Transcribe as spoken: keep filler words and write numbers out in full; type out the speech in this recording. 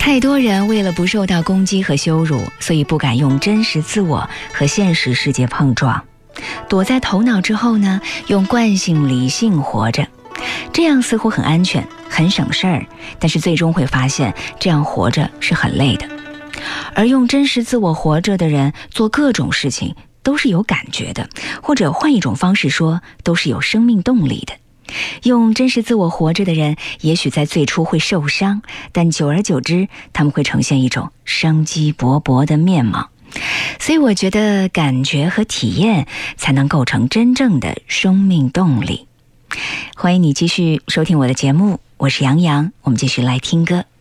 太多人为了不受到攻击和羞辱，所以不敢用真实自我和现实世界碰撞，躲在头脑之后呢，用惯性理性活着，这样似乎很安全很省事儿，但是最终会发现这样活着是很累的。而用真实自我活着的人做各种事情都是有感觉的，或者换一种方式说，都是有生命动力的。用真实自我活着的人也许在最初会受伤，但久而久之他们会呈现一种生机勃勃的面貌。所以我觉得感觉和体验才能构成真正的生命动力。欢迎你继续收听我的节目，我是杨洋，我们继续来听歌。